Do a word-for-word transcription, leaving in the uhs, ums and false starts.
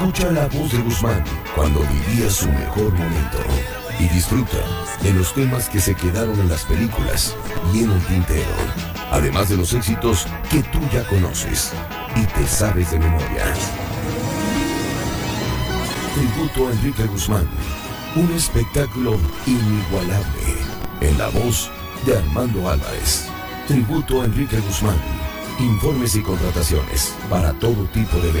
Escucha la voz de Guzmán cuando vivía su mejor momento y disfruta de los temas que se quedaron en las películas y en el tintero, además de los éxitos que tú ya conoces y te sabes de memoria. Tributo a Enrique Guzmán, un espectáculo inigualable en la voz de Armando Álvarez. Tributo a Enrique Guzmán. Informes y contrataciones para todo tipo de eventos.